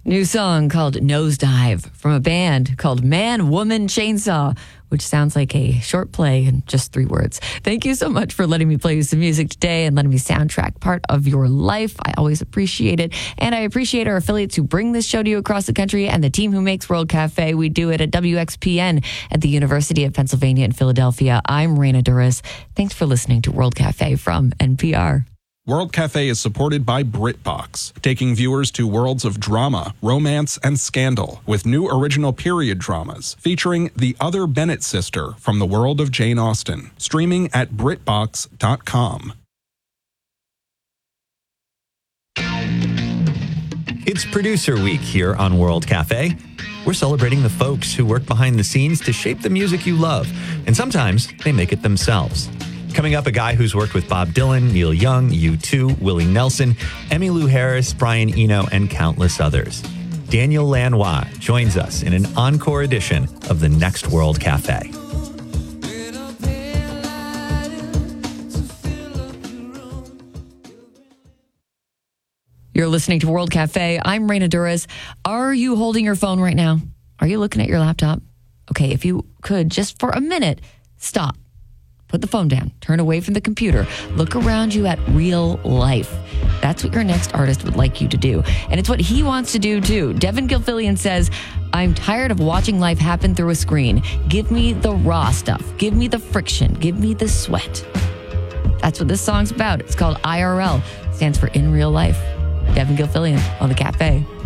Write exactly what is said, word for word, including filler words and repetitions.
New song called Nosedive from a band called Man, Woman, Chainsaw, which sounds like a short play in just three words. Thank you so much for letting me play you some music today and letting me soundtrack part of your life. I always appreciate it. And I appreciate our affiliates who bring this show to you across the country and the team who makes World Cafe. We do it at W X P N at the University of Pennsylvania in Philadelphia. I'm Raina Duras. Thanks for listening to World Cafe from N P R. World Cafe is supported by BritBox, taking viewers to worlds of drama, romance, and scandal with new original period dramas featuring the other Bennett sister from the world of Jane Austen, streaming at Brit Box dot com. It's Producer Week here on World Cafe. We're celebrating the folks who work behind the scenes to shape the music you love, and sometimes they make it themselves. Coming up, a guy who's worked with Bob Dylan, Neil Young, U two, Willie Nelson, Emmylou Harris, Brian Eno, and countless others. Daniel Lanois joins us in an encore edition of the Next World Cafe. You're listening to World Cafe. I'm Raina Duras. Are you holding your phone right now? Are you looking at your laptop? Okay, if you could, just for a minute, stop. Put the phone down. Turn away from the computer. Look around you at real life. That's what your next artist would like you to do. And it's what he wants to do, too. Devin Gilfillian says, I'm tired of watching life happen through a screen. Give me the raw stuff. Give me the friction. Give me the sweat. That's what this song's about. It's called I R L. It stands for In Real Life. Devin Gilfillian on The Cafe.